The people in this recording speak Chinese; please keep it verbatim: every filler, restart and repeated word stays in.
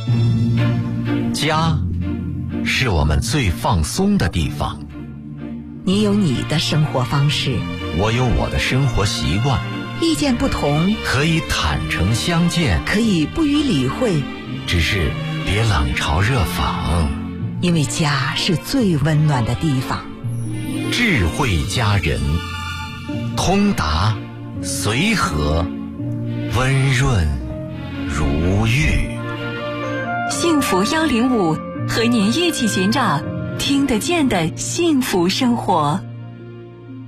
家是我们最放松的地方。 你有你的生活方式， 我有我的生活习惯。 意见不同， 可以坦诚相见， 可以不予理会， 只是别冷嘲热讽。 因为家是最温暖的地方。 智慧佳人，通达随和，温润如玉。 幸福幺零五和您一起寻找听得见的幸福生活。